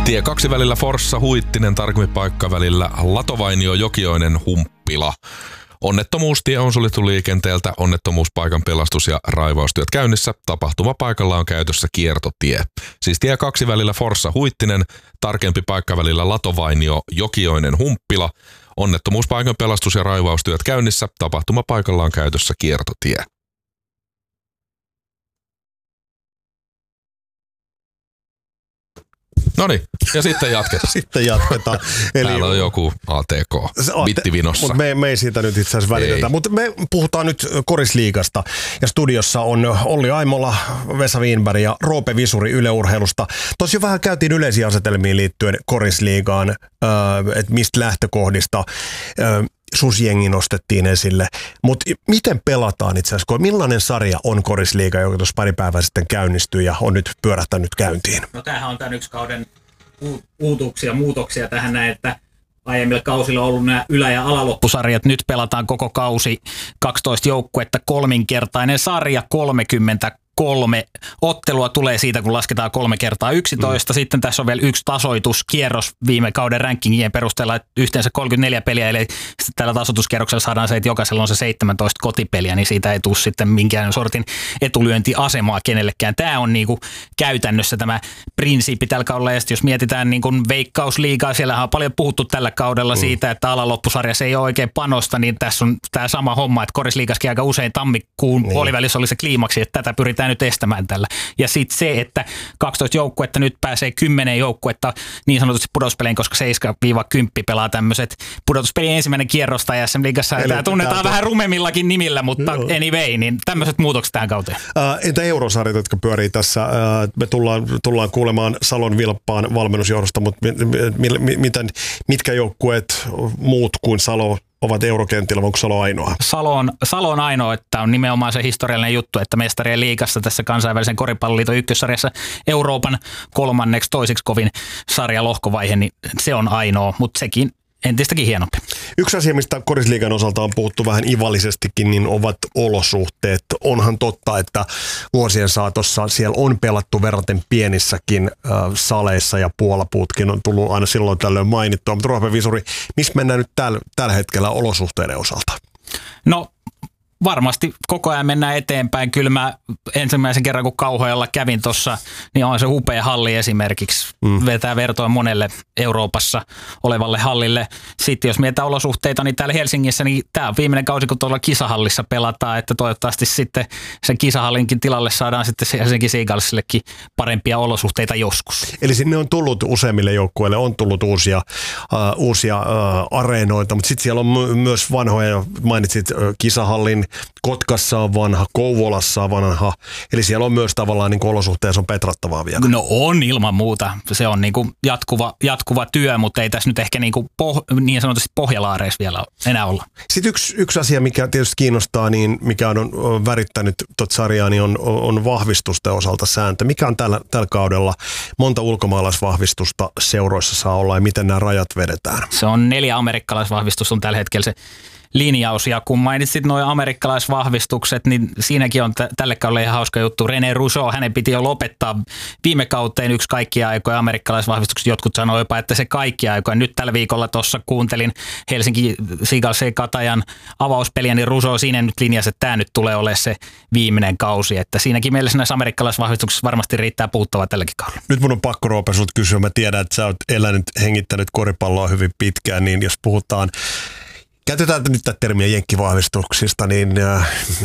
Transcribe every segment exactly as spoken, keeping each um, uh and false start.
Tie kaksi välillä Forssa Huittinen, tarkempi paikka välillä Latovainio Jokioinen Humppila. Onnettomuustie on suljettu liikenteeltä, onnettomuuspaikan pelastus- ja raivaustyöt käynnissä. Tapahtumapaikalla on käytössä kiertotie. Siis tie kaksi välillä Forssa Huittinen, tarkempi paikka välillä Latovainio Jokioinen Humppila. Onnettomuuspaikan pelastus- ja raivaustyöt käynnissä. Tapahtumapaikalla on käytössä kiertotie. Noniin, ja sitten jatketaan. Sitten jatketaan. Eli täällä on joku A T K, bittivinossa. Mutta me, me ei siitä nyt itse asiassa välitetä. Mutta me puhutaan nyt Korisliigasta. Ja studiossa on Olli Aimola, Vesa Wienberg ja Roope Visuri Yle Urheilusta. Tosi jo vähän käytiin yleisiä asetelmiin liittyen Korisliigaan, äh, että mistä lähtökohdista äh, susjengi nostettiin esille. Mutta miten pelataan itse asiassa? Millainen sarja on Korisliiga, joka tuossa pari päivää sitten käynnistyi ja on nyt pyörähtänyt käyntiin? No tämähän on tämän yksi kauden uutuksia, muutoksia tähän näin, että aiemmilla kausilla on ollut nämä ylä- ja alaloppusarjat. Nyt pelataan koko kausi kaksitoista joukkuetta, kolminkertainen sarja, kolmekymmentäkolme ottelua tulee siitä, kun lasketaan kolme kertaa yksitoista. Mm. Sitten tässä on vielä yksi tasoituskierros viime kauden rankingien perusteella, että yhteensä kolmekymmentäneljä peliä, eli sitten tällä tasoituskierroksella saadaan se, että jokaisella on se seitsemäntoista kotipeliä, niin siitä ei tule sitten minkään sortin etulyöntiasemaa kenellekään. Tämä on niinku käytännössä tämä prinsiippi tällä kaudella, ja jos mietitään niinku Veikkausliigaa, siellähän on paljon puhuttu tällä kaudella mm. siitä, että alaloppusarjassa ei ole oikein panosta, niin tässä on tämä sama homma, että Korisliigassakin aika usein tammikuun mm. puolivälissä oli se kliimaksi, että tätä pyritään nyt estämään tällä. Ja sitten se, että kaksitoista joukkuetta nyt pääsee kymmenen joukkuetta niin sanotusti pudotuspeleihin, koska seitsemän kymmenen pelaa tämmöiset pudotuspelien ensimmäinen kierrosta ja S M-liigassa tämä tunnetaan täältä vähän rumemmillakin nimillä, mutta Joo. anyway, niin tämmöiset muutokset tähän kauteen. Äh, entä eurosarjat, jotka pyörii tässä? Äh, me tullaan, tullaan kuulemaan Salon Vilppaan valmennusjohdosta, mutta mi, mi, miten, mitkä joukkueet muut kuin Salo ovat eurokentillä, onko Salo ainoa? Salo on, Salo on ainoa, että on nimenomaan se historiallinen juttu, että mestarien liigassa tässä kansainvälisen koripalloliiton ykkössarjassa Euroopan kolmanneksi toiseksi kovin sarjalohkovaihe, niin se on ainoa, mutta sekin entistäkin hienompi. Yksi asia, mistä Korisliigan osalta on puhuttu vähän ivallisestikin, niin ovat olosuhteet. Onhan totta, että vuosien saatossa siellä on pelattu verraten pienissäkin äh, saleissa ja puolapuutkin on tullut aina silloin tällöin mainittua. Mutta Roope Visuri, missä mennään nyt tällä, tällä hetkellä olosuhteiden osalta? No varmasti koko ajan mennään eteenpäin. Kyllä mä ensimmäisen kerran, kun Kauhajalla kävin tuossa, niin on se upea halli esimerkiksi. Mm. Vetää vertoa monelle Euroopassa olevalle hallille. Sitten jos mietitään olosuhteita, niin täällä Helsingissä, niin tämä on viimeinen kausi, kun tuolla kisahallissa pelataan. Että toivottavasti sitten sen kisahallinkin tilalle saadaan sitten Helsinki Seagullsillekin parempia olosuhteita joskus. Eli sinne on tullut useimmille joukkueille, on tullut uusia, uh, uusia uh, areenoita, mutta sitten siellä on m- myös vanhoja, mainitsit uh, kisahallin, Kotkassa on vanha, Kouvolassa on vanha, eli siellä on myös tavallaan niin kuin olosuhteessa on petrattavaa vielä. No on ilman muuta, se on niin kuin jatkuva, jatkuva työ, mutta ei tässä nyt ehkä niin, kuin poh- niin sanotusti pohjalaareissa vielä enää olla. Sitten yksi, yksi asia, mikä tietysti kiinnostaa, niin mikä on, on värittänyt tuota sarjaa, niin on, on vahvistusten osalta sääntö. Mikä on tällä, tällä kaudella, monta ulkomaalaisvahvistusta seuroissa saa olla ja miten nämä rajat vedetään? Se on neljä amerikkalaisvahvistusta on tällä hetkellä se linjaus, ja kun mainitsit nuo amerikkalaisvahvistukset, niin siinäkin on t- tälle kaudelle ihan hauska juttu. René Rousseau, hänen piti jo lopettaa viime kauteen yksi kaikkia aikoja amerikkalaisvahvistukset. Jotkut sanoo jopa, että se kaikkia aikoja. Nyt tällä viikolla tuossa kuuntelin Helsinki Seagulls Katajan avauspeliä, niin Rousseau siinä nyt linjasi, että tämä nyt tulee olemaan se viimeinen kausi. Että siinäkin mielessä näissä amerikkalaisvahvistuksissa varmasti riittää puuttavaa tälläkin kaudella. Nyt mun on pakko, Roope, sulta kysyä. Mä tiedän, että sä oot elänyt, hengittänyt koripalloa hyvin pitkään, niin jos puhutaan käytetään nyt tätä termiä jenkkivahvistuksista, niin äh,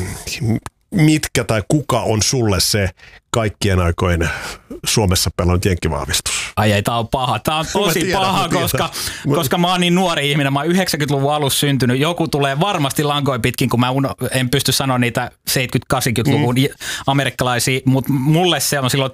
mitkä tai kuka on sulle se kaikkien aikojen Suomessa pelannut jenkkivahvistus? Ai ei, tää on paha. Tää on tosi tiedän, paha, koska, koska mä oon niin nuori ihminen. Mä oon yhdeksänkymmentäluvun alussa syntynyt. Joku tulee varmasti lankoin pitkin, kun mä en pysty sanoa niitä seitsemänkymmentä-kahdeksankymmentäluvun mm. amerikkalaisia, mutta mulle se on silloin